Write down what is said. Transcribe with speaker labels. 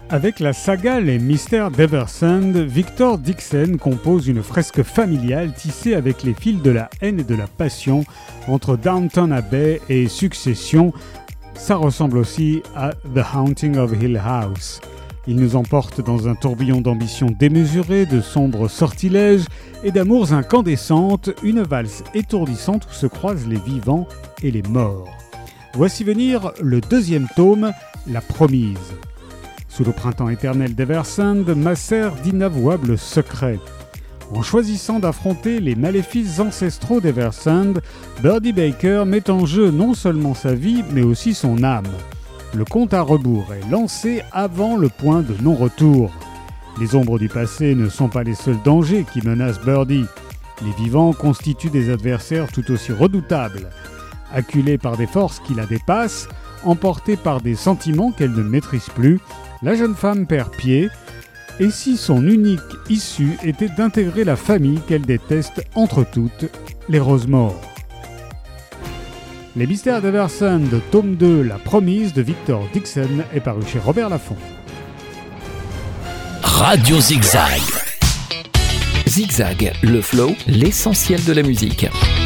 Speaker 1: Avec la saga Les Mystères d'Eversand, Victor Dixon compose une fresque familiale tissée avec les fils de la haine et de la passion entre Downton Abbey et Succession. Ça ressemble aussi à The Haunting of Hill House. Il nous emporte dans un tourbillon d'ambition démesurée, de sombres sortilèges et d'amours incandescentes, une valse étourdissante où se croisent les vivants et les morts. Voici venir le deuxième tome, La Promise. Sous le printemps éternel d'Eversand macèrent d'inavouables secrets. En choisissant d'affronter les maléfices ancestraux d'Eversand, Birdie Baker met en jeu non seulement sa vie, mais aussi son âme. Le compte à rebours est lancé avant le point de non-retour. Les ombres du passé ne sont pas les seuls dangers qui menacent Birdie. Les vivants constituent des adversaires tout aussi redoutables. Acculée par des forces qui la dépassent, emportée par des sentiments qu'elle ne maîtrise plus, la jeune femme perd pied, et si son unique issue était d'intégrer la famille qu'elle déteste entre toutes, les Rosemore. Les Mystères d'Eversand, tome 2, La Promise de Victor Dixon est paru chez Robert Laffont.
Speaker 2: Radio Zigzag. Zigzag, le flow, l'essentiel de la musique.